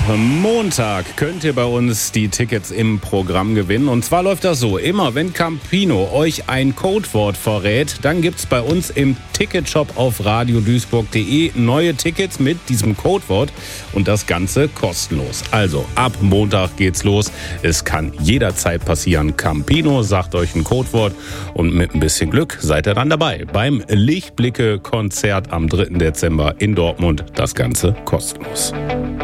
Montag könnt ihr bei uns die Tickets im Programm gewinnen. Und zwar läuft das so: Immer wenn Campino euch ein Codewort verrät, dann gibt es bei uns im Ticketshop auf radioduisburg.de neue Tickets mit diesem Codewort und das Ganze kostenlos. Also ab Montag geht's los. Es kann jederzeit passieren. Campino sagt euch ein Codewort und mit ein bisschen Glück seid ihr dann dabei beim Lichtblicke-Konzert am 3. Dezember in Dortmund. Das Ganze kostenlos.